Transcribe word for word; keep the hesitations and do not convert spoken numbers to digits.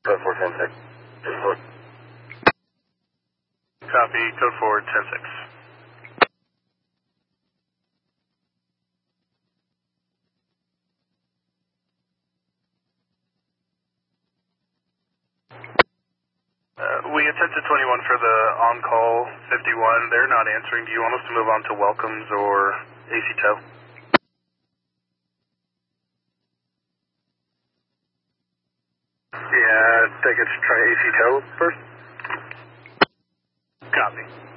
Code four ten six. Copy, code four ten six. Uh, we attempted twenty-one for the on-call fifty-one. They're not answering. Do you want us to move on to welcomes or A C tow? Yeah, I think it's try A C tow first. Copy.